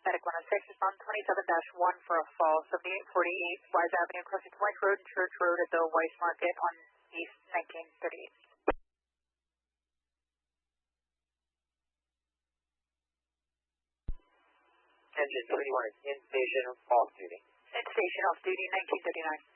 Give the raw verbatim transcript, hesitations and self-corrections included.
Medic one oh six, respond twenty-seven dash one for a fall, seventy-eight forty-eight Wise Avenue, crossing White Road and Church Road at the Weiss Market on East nineteen thirty-eight. Engine thirty-one is in station, off duty. In station, off duty, nineteen thirty-nine.